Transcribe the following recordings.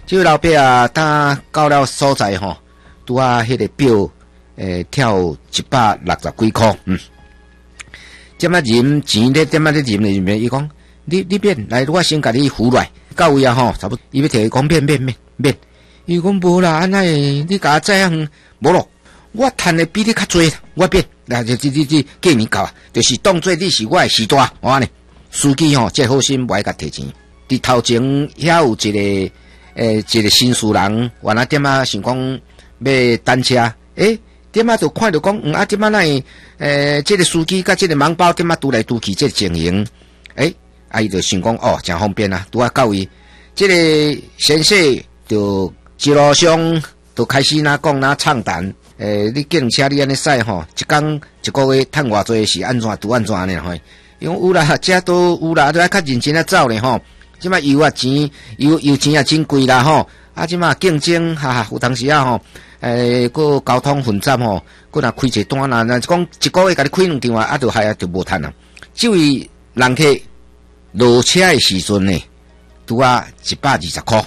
这位老伯啊，他到了所在吼，拄啊迄个表，跳160几块，点啊银钱咧，点啊咧银里面，伊讲你免来，我先甲你付来，到位啊吼，差不多，伊要摕伊讲免，伊讲无啦，安尼你甲我这样无咯，我趁的比你较多，我免，那这过年到啊，就是当做你是我的时大，我安尼，司机吼，这好心袂甲摕钱，伫头前遐有一个新书人，原来点啊想讲要单车，点啊就看到讲，啊点啊那这个司机甲这个盲包点啊拄来拄去这个情形，伊就想讲哦，真方便啊，拄啊到位，这个先生就一路上就开始畅谈，你警车你安尼驶吼，一个月趁偌济是安怎拄安怎呢吼，因为有啦，这都有啦，都要较认真啊走呢吼。即马油钱也真贵啦吼，即马竞争有当时啊吼，个交通混杂吼，个若开一单那讲一个月甲你开2场就就无趁啦。这位人客落车的时阵呢，拄啊120块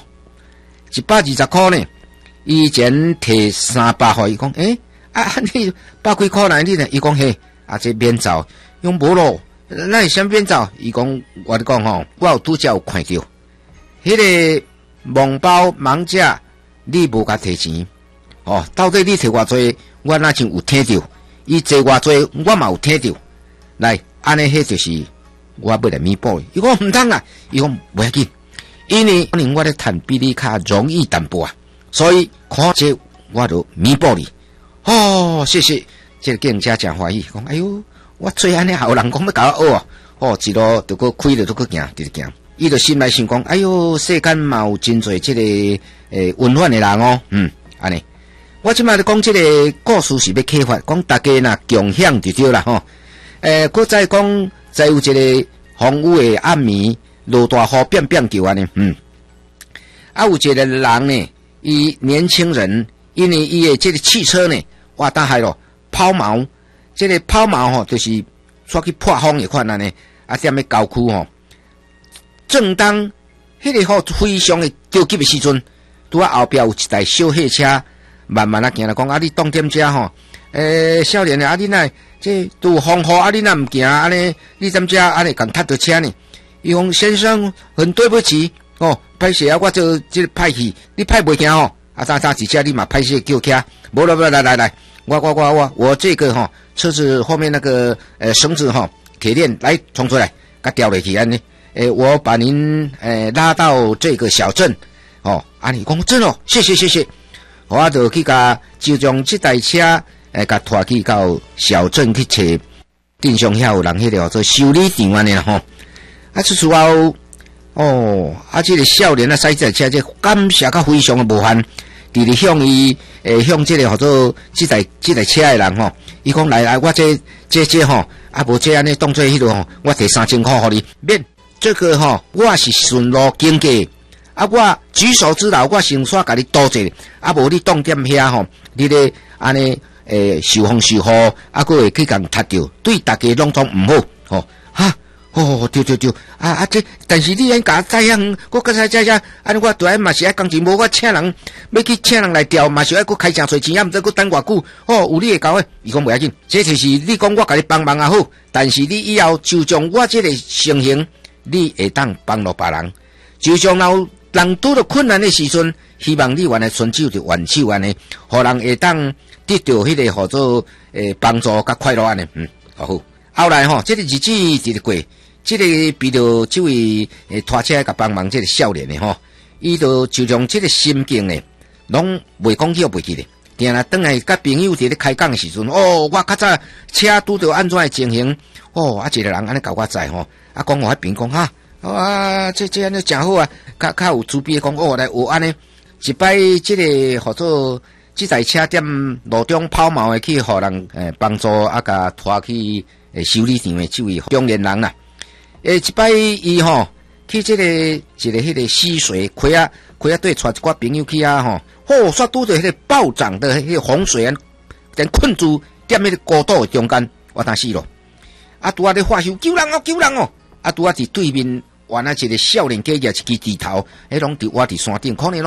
，120块呢，以前摕300块，伊讲你100几块来你呢？伊讲嘿，这免走，用无咯。那是啥变走？伊讲，我讲吼，我有拄则有看到，迄个盲包盲者，你无甲摕钱，到底你摕偌济？我那像有听到，伊坐偌济，我嘛有听到。来，安尼迄就是我要来弥补。伊讲毋通啊，伊讲袂要紧，因为可能我咧趁比你较容易淡薄啊，所以看这我就弥补你。谢谢，这个警察真欢喜，讲哎呦。我做安尼后人讲要甲我学一路就搁开了就搁行，直行。伊就心内想讲，哎哟，世间嘛有真侪这个温暖的人安尼。我即摆咧讲这个故事是要启发，讲大家若共享就对啦吼。搁再讲，再有一个风雨的暗暝，落大雨变叫安尼，有一个人呢，伊年轻人，因为伊的这个汽车呢，哇，大海咯，抛锚。这个抛锚吼，就是煞去破风的款安尼，踮咧郊区吼。正当迄个雨非常的着急的时阵，拄后壁有一台小货车慢慢行来讲，你当点遮吼？少年的你哪这拄风雨你哪唔行安尼？你踮遮安尼共踢到车呢？伊讲先生，很对不起歹势我这个歹去，你歹袂行吼？三一车你嘛歹势叫起，无来，我这个车子后面那个绳子铁链来冲出来，甲吊落去安尼。我把您拉到这个小镇你讲真哦，谢谢，我就去就将这台车甲拖去到小镇去找镇上遐有人迄个做修理厂安尼啦出厝后这个少年驶这台车这感谢较非常的无限。伫咧向伊向这个叫做这台车的人伊讲来我这无这安尼当做迄个我摕3000块互你免这个我是顺路经过我举手之劳我先煞甲你多谢无你当点遐你咧安尼受风受雨佫会去共踢着，对大家拢总毋好对这但是你安甲这样我甲这样安尼我对嘛是爱工钱无我请人要去请人来调嘛是爱佫开诚侪钱毋知佫等偌久有你会教伊讲袂要紧，这就是你讲我甲你帮忙也好，但是你以后就将我这个情形你会当帮助别人，就将有人拄到困难的时阵，希望你原来伸手就援手安尼，互人会当得到迄个叫做帮助甲快乐安尼好。后来这个日子一直过。这个比如这位拖车甲帮忙这个少年的伊就将这个心境呢，拢袂讲起袂记咧。定来等来甲朋友伫咧开讲的时阵，我较早车拄到安怎的情形，一个人安尼甲我载讲我迄边讲这安尼真好啊，较有慈悲讲来有安尼一摆这个叫做这台车踮路中抛锚的去互人帮助甲拖去修理厂的这位中年人啦。一摆伊去这个一个迄个溪水开啊带带一寡朋友去煞拄着迄个暴涨的迄个洪水等困住踮迄个孤岛的中间，我当死咯。拄咧发烧救人拄伫对面原来一个少年家举一支猪头，拢伫我伫山顶，可能